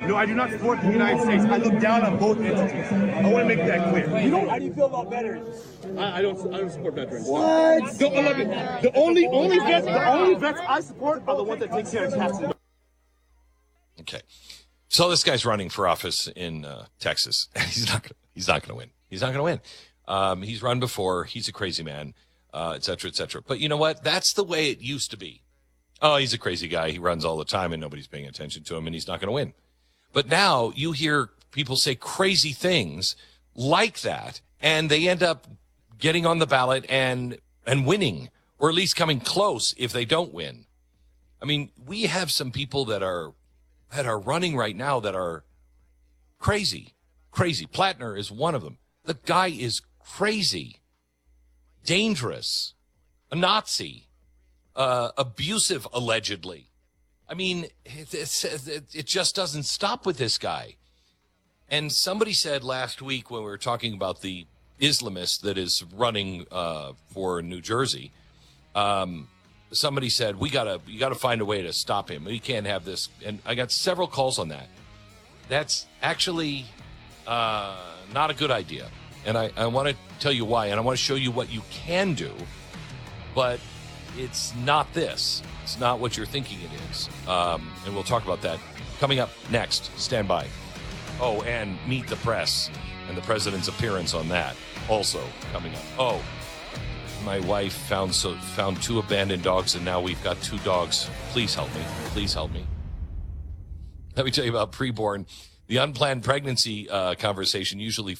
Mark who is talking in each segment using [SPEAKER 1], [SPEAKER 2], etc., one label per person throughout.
[SPEAKER 1] No, I do not support the United States. I look down on both entities. I want to make that clear.
[SPEAKER 2] How do you feel about veterans?
[SPEAKER 1] I don't support veterans.
[SPEAKER 2] What?
[SPEAKER 1] The only vets I support are the ones that take care of cats.
[SPEAKER 3] Okay. So this guy's running for office in Texas. He's not going to win. He's not going to win. He's run before. He's a crazy man, et cetera, et cetera. But you know what? That's the way it used to be. Oh, he's a crazy guy. He runs all the time and nobody's paying attention to him and he's not going to win. But now you hear people say crazy things like that and they end up getting on the ballot and winning, or at least coming close if they don't win. I mean, we have some people that are running right now that are crazy. Plattner is one of them. The guy is crazy, dangerous, a Nazi, abusive, allegedly. I mean, it just doesn't stop with this guy. And somebody said last week when we were talking about the Islamist that is running for New Jersey, somebody said, you gotta find a way to stop him. We can't have this. And I got several calls on that. That's actually not a good idea. And I want to tell you why. And I want to show you what you can do. But it's not this. It's not what you're thinking it is. And we'll talk about that coming up next. Stand by. Oh, and meet the press and the president's appearance on that also coming up. Oh, my wife found 2 abandoned dogs, and now we've got 2 dogs. Please help me. Please help me. Let me tell you about preborn. The unplanned pregnancy conversation usually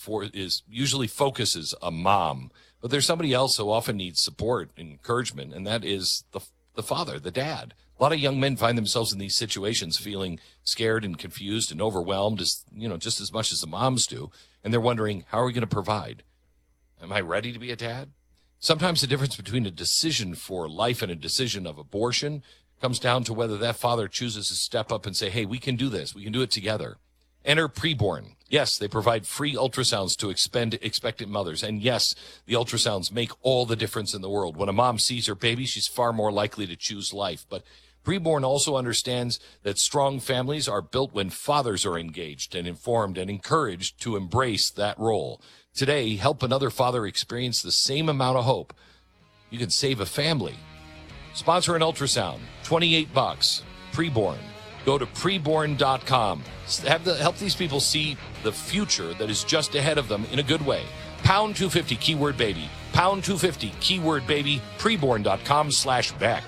[SPEAKER 3] focuses a mom, but there's somebody else who often needs support and encouragement, and that is the father, the dad. A lot of young men find themselves in these situations feeling scared and confused and overwhelmed, just as much as the moms do, and they're wondering, how are we going to provide? Am I ready to be a dad? Sometimes the difference between a decision for life and a decision of abortion comes down to whether that father chooses to step up and say, hey, we can do this. We can do it together. Enter Preborn. Yes, they provide free ultrasounds to expectant mothers. And yes, the ultrasounds make all the difference in the world. When a mom sees her baby, she's far more likely to choose life. But Preborn also understands that strong families are built when fathers are engaged and informed and encouraged to embrace that role. Today, help another father experience the same amount of hope. You can save a family. Sponsor an ultrasound, $28. Preborn. Go to preborn.com. Help these people see the future that is just ahead of them in a good way. Pound 250, keyword baby. Pound 250, keyword baby. Preborn.com/Beck.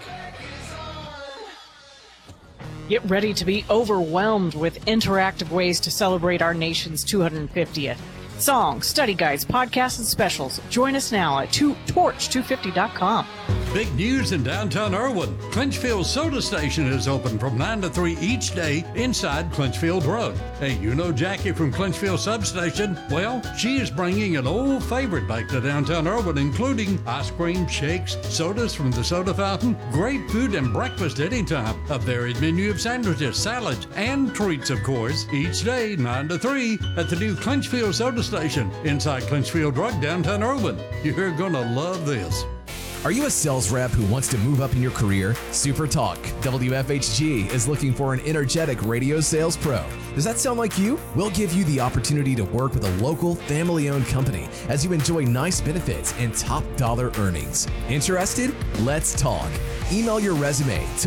[SPEAKER 4] Get ready to be overwhelmed with interactive ways to celebrate our nation's 250th. Songs, study guides, podcasts, and specials. Join us now at torch250.com.
[SPEAKER 5] Big news in downtown Irwin. Clinchfield Soda Station is open from 9 to 3 each day inside Clinchfield Road. Hey, you know Jackie from Clinchfield Substation? Well, she is bringing an old favorite back to downtown Irwin, including ice cream, shakes, sodas from the soda fountain, great food and breakfast anytime, a varied menu of sandwiches, salads, and treats, of course, each day 9 to 3 at the new Clinchfield Soda Station inside Clinchfield Road, downtown Irwin. You're gonna love this.
[SPEAKER 6] Are you a sales rep who wants to move up in your career? Super Talk WFHG is looking for an energetic radio sales pro. Does that sound like you? We'll give you the opportunity to work with a local, family-owned company as you enjoy nice benefits and top dollar earnings. Interested? Let's talk. Email your resume to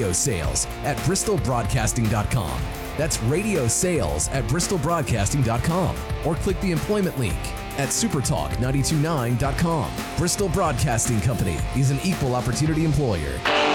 [SPEAKER 6] radiosales@bristolbroadcasting.com. That's radiosales@bristolbroadcasting.com, or click the employment link at supertalk929.com. Bristol Broadcasting Company is an equal opportunity employer.